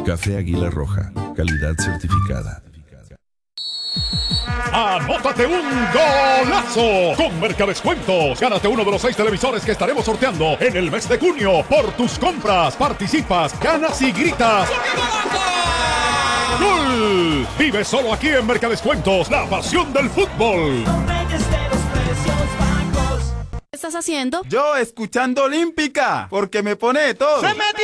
Café Águila Roja, calidad certificada. ¡Anótate un golazo! Con Mercadescuentos, gánate uno de los 6 televisores que estaremos sorteando en el mes de junio. Por tus compras, participas, ganas y gritas. ¡Gol! Vive solo aquí en Mercadescuentos, la pasión del fútbol. ¿Qué estás haciendo? Yo escuchando Olímpica, porque me pone todo. ¡Se metió!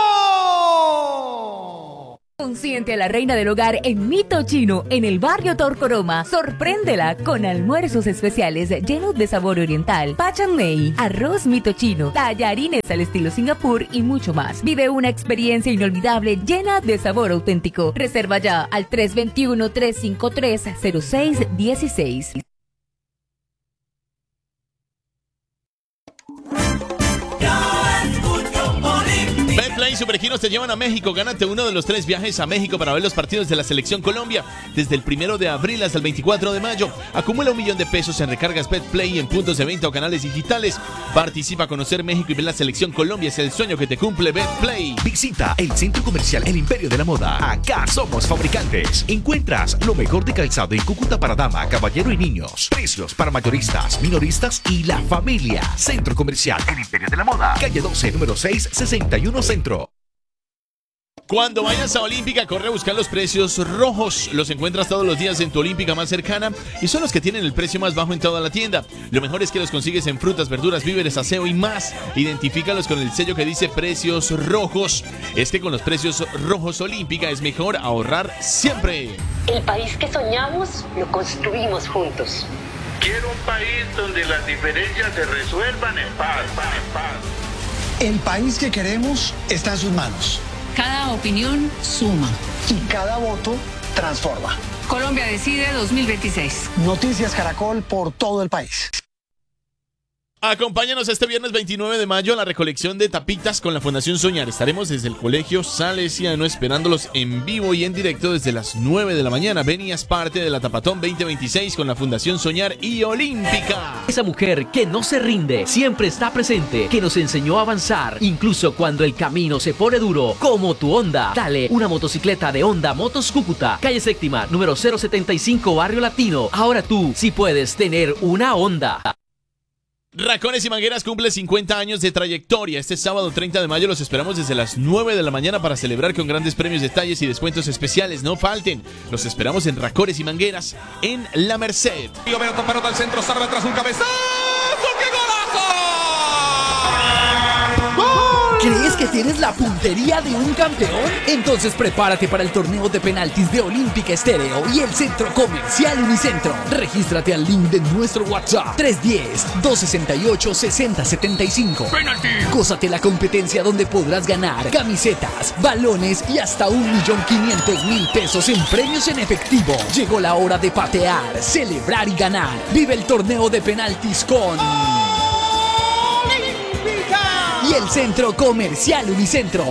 Consiente a la reina del hogar en Mito Chino, en el barrio Torcoroma. Sorpréndela con almuerzos especiales llenos de sabor oriental, pachan mei, arroz Mito Chino, tallarines al estilo Singapur y mucho más. Vive una experiencia inolvidable llena de sabor auténtico. Reserva ya al 321-353-0616. Betplay y Supergiros te llevan a México. Gánate uno de los 3 viajes a México para ver los partidos de la Selección Colombia desde el 1 de abril hasta el 24 de mayo. Acumula $1,000,000 en recargas Betplay y en puntos de venta o canales digitales. Participa a conocer México y ver la Selección Colombia. Es el sueño que te cumple Betplay. Visita el Centro Comercial El Imperio de la Moda. Acá somos fabricantes. Encuentras lo mejor de calzado en Cúcuta para dama, caballero y niños. Precios para mayoristas, minoristas y la familia. Centro Comercial El Imperio de la Moda. Calle 12, número 6, 61 Centro. Cuando vayas a Olímpica, corre a buscar los precios rojos. Los encuentras todos los días en tu Olímpica más cercana y son los que tienen el precio más bajo en toda la tienda. Lo mejor es que los consigues en frutas, verduras, víveres, aseo y más. Identifícalos con el sello que dice precios rojos. Es que con los precios rojos Olímpica es mejor ahorrar siempre. El país que soñamos lo construimos juntos. Quiero un país donde las diferencias se resuelvan en paz, El país que queremos está en sus manos. Cada opinión suma. Y cada voto transforma. Colombia Decide 2026. Noticias Caracol por todo el país. Acompáñanos este viernes 29 de mayo a la recolección de tapitas con la Fundación Soñar. Estaremos desde el Colegio Salesiano esperándolos en vivo y en directo desde las 9 de la mañana. Ven y haz parte de la Tapatón 2026 con la Fundación Soñar y Olímpica. Esa mujer que no se rinde, siempre está presente, que nos enseñó a avanzar, incluso cuando el camino se pone duro, como tu Honda. Dale una motocicleta de Honda Motos Cúcuta, calle Séptima, número 075, Barrio Latino. Ahora tú sí puedes tener una Honda. Racones y Mangueras cumple 50 años de trayectoria. Este sábado 30 de mayo los esperamos desde las 9 de la mañana para celebrar con grandes premios, detalles y descuentos especiales. No falten. Los esperamos en Racones y Mangueras en La Merced. Roberto pelota al centro, salva tras un cabezazo. ¡Qué golazo! ¿Crees que tienes la puntería de un campeón? Entonces prepárate para el torneo de penaltis de Olímpica Estéreo y el Centro Comercial Unicentro. Regístrate al link de nuestro WhatsApp 310-268-6075. ¡Penalti! Gózate la competencia donde podrás ganar camisetas, balones y hasta 1.500.000 pesos en premios en efectivo. Llegó la hora de patear, celebrar y ganar. Vive el torneo de penaltis con... y el Centro Comercial Unicentro.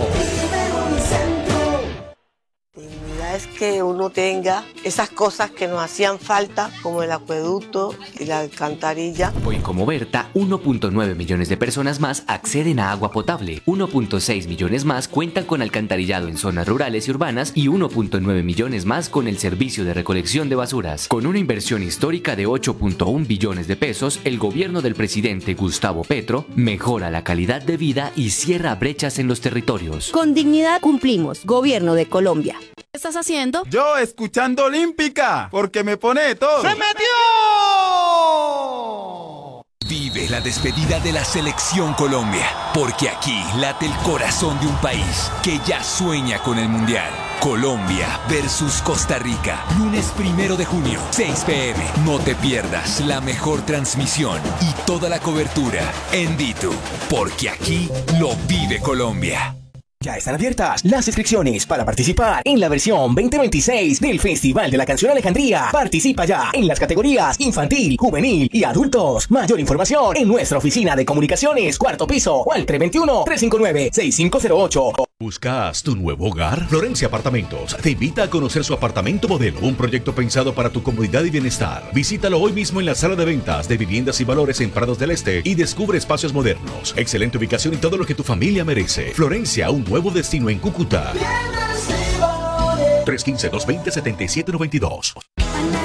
Dignidad es que uno tenga esas cosas que nos hacían falta, como el acueducto y la alcantarilla. Hoy como Berta, 1.9 millones de personas más acceden a agua potable, 1.6 millones más cuentan con alcantarillado en zonas rurales y urbanas y 1.9 millones más con el servicio de recolección de basuras. Con una inversión histórica de 8.1 billones de pesos, el gobierno del presidente Gustavo Petro mejora la calidad de vida y cierra brechas en los territorios. Con dignidad cumplimos, Gobierno de Colombia. ¿Qué estás haciendo? Yo escuchando Olímpica, porque me pone todo. ¡Se metió! Vive la despedida de la Selección Colombia, porque aquí late el corazón de un país que ya sueña con el Mundial. Colombia versus Costa Rica, lunes 1 de junio, 6 p.m. No te pierdas la mejor transmisión y toda la cobertura en DITU, porque aquí lo vive Colombia. Ya están abiertas las inscripciones para participar en la versión 2026 del Festival de la Canción Alejandría. Participa ya en las categorías infantil, juvenil y adultos. Mayor información en nuestra oficina de comunicaciones, cuarto piso o al 321-359-6508. ¿Buscas tu nuevo hogar? Florencia Apartamentos te invita a conocer su apartamento modelo, un proyecto pensado para tu comodidad y bienestar. Visítalo hoy mismo en la sala de ventas de Viviendas y Valores en Prados del Este y descubre espacios modernos, excelente ubicación y todo lo que tu familia merece. Florencia, un nuevo destino en Cúcuta. 315-220-7792.